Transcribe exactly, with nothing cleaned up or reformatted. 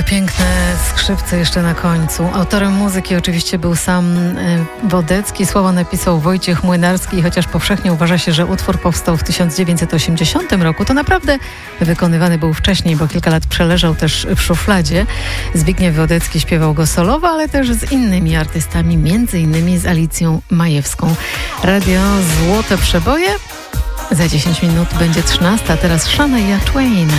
piękne skrzypce jeszcze na końcu. Autorem muzyki oczywiście był sam Wodecki. Słowo napisał Wojciech Młynarski i chociaż powszechnie uważa się, że utwór powstał w tysiąc dziewięćset osiemdziesiątym roku, to naprawdę wykonywany był wcześniej, bo kilka lat przeleżał też w szufladzie. Zbigniew Wodecki śpiewał go solowo, ale też z innymi artystami, między innymi z Alicją Majewską. Radio Złote Przeboje. Za dziesięć minut będzie trzynasta, teraz Shania Twain.